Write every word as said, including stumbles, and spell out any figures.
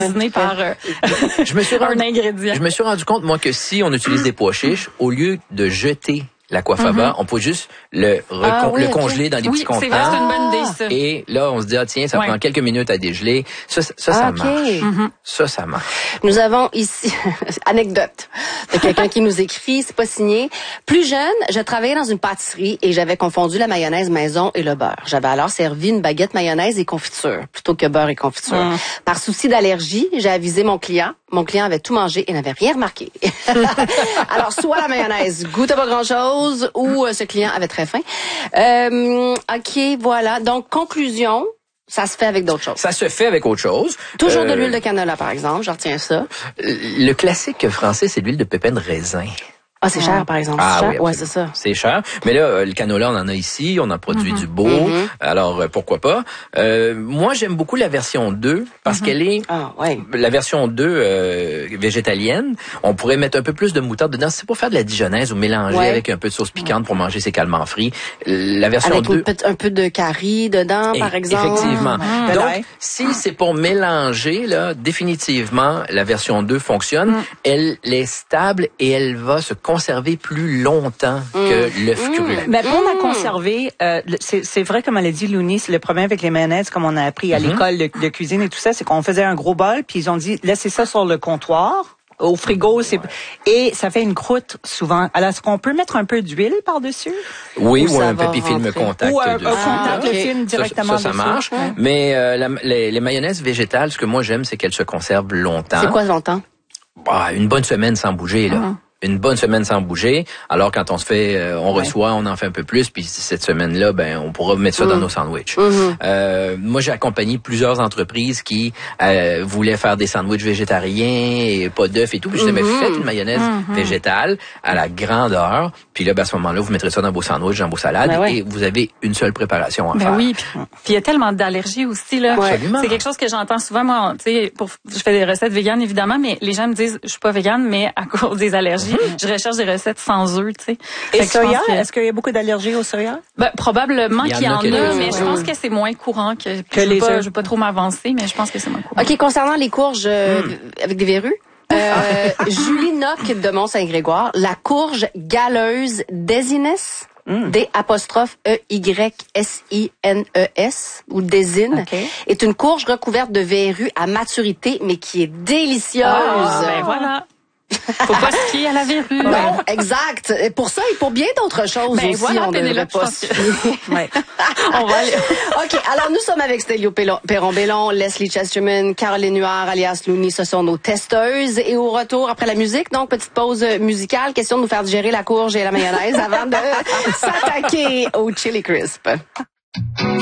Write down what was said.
par euh, je me suis rendu, un ingrédient. Je me suis rendu compte, moi, que si on utilise des pois chiches, au lieu de jeter l'aquafaba, mm-hmm. on peut juste le, ah, recon- oui, le okay. congeler dans des oui, petits contenants. C'est vrai, c'est une bonne idée, ça. Et là, on se dit, ah, tiens, ça ouais. prend quelques minutes à dégeler. Ça, ça, ça, ah, ça okay. marche. Mm-hmm. Ça, ça marche. Nous avons ici, anecdote, de quelqu'un qui nous écrit, c'est pas signé. Plus jeune, je travaillais dans une pâtisserie et j'avais confondu la mayonnaise maison et le beurre. J'avais alors servi une baguette mayonnaise et confiture, plutôt que beurre et confiture. Mm. Par souci d'allergie, j'ai avisé mon client. Mon client avait tout mangé et n'avait rien remarqué. Alors, soit la mayonnaise goûtait pas grand-chose ou euh, ce client avait très faim. Euh, OK, voilà. Donc, conclusion, ça se fait avec d'autres choses. Ça se fait avec autre chose. Toujours euh, de l'huile de canola, par exemple. Je retiens ça. Le classique français, c'est l'huile de pépins de raisin. Ah, c'est cher, par exemple. Ah, c'est oui, cher? Ouais, c'est ça. C'est cher. Mais là, le canola, on en a ici. On en produit mm-hmm. du beau. Mm-hmm. Alors, euh, pourquoi pas? Euh, moi, j'aime beaucoup la version deux parce mm-hmm. qu'elle est... Ah, ouais. La version deux euh, végétalienne. On pourrait mettre un peu plus de moutarde dedans. C'est pour faire de la dijonnaise ou mélanger ouais. avec un peu de sauce piquante pour manger ses calmars frits. La version avec deux... Avec un peu de curry dedans, Et, par exemple. Effectivement. Mm-hmm. Donc, ouais. si c'est pour mélanger, là, définitivement, la version deux fonctionne. Mm. Elle est stable et elle va se conserver plus longtemps que mmh. l'œuf mmh. cru. Mais pour la conserver, euh, c'est, c'est vrai, comme elle a dit Louni, c'est le problème avec les mayonnaises, comme on a appris à mmh. l'école de, de cuisine et tout ça, c'est qu'on faisait un gros bol, puis ils ont dit, laissez ça sur le comptoir, au frigo, c'est, et ça fait une croûte souvent. Alors, est-ce qu'on peut mettre un peu d'huile par-dessus? Oui, ou, ou un papier film contact. Ou un, dessus. un contact okay. de film directement Ça, ça, ça marche. Ouais. Mais euh, la, les, les mayonnaises végétales, ce que moi j'aime, c'est qu'elles se conservent longtemps. C'est quoi longtemps? Bah, une bonne semaine sans bouger, là. Mmh. Une bonne semaine sans bouger. Alors quand on se fait, euh, on ouais. reçoit, on en fait un peu plus. Puis cette semaine-là, ben on pourra mettre ça mmh. dans nos sandwichs. Mmh. Euh, moi, j'ai accompagné plusieurs entreprises qui euh, voulaient faire des sandwichs végétariens et pas d'œufs et tout. Puis je t'avais mmh. fait une mayonnaise mmh. végétale à la grandeur. Puis là, ben, à ce moment-là, vous mettrez ça dans vos sandwichs, dans vos salades, ben ouais. et vous avez une seule préparation à ben faire. Oui. Puis il y a tellement d'allergies aussi là. Ouais. C'est quelque chose que j'entends souvent. Moi, tu sais, pour je fais des recettes véganes évidemment, mais les gens me disent, je suis pas végane, mais à cause des allergies. Je recherche des recettes sans œufs, tu sais. Et soya, que... est-ce qu'il y a beaucoup d'allergies au soya? Ben, probablement qu'il y en a, qu'il y en a mais je pense ouais. que c'est moins courant que, que je les œufs. œufs. Je veux pas trop m'avancer, mais je pense que c'est moins courant. OK, concernant les courges euh, mm. avec des verrues, euh, Julie Noc de Mont-Saint-Grégoire, la courge galeuse Désines, Mm. D apostrophe E Y S I N E S ou Désine, okay. est une courge recouverte de verrues à maturité, mais qui est délicieuse. Ah, ben voilà. Faut pas se fier à la verrue. Non, ouais. exact. Et pour ça et pour bien d'autres choses ben aussi, voilà, on devrait pas se fier. Ouais. On va aller. OK, alors nous sommes avec Stélio Perron-Bellon, Leslie Chesterman, Caroline Huard, alias Louni, ce sont nos testeuses. Et au retour, après la musique, donc petite pause musicale, question de nous faire digérer la courge et la mayonnaise avant de s'attaquer au Chili Crisp.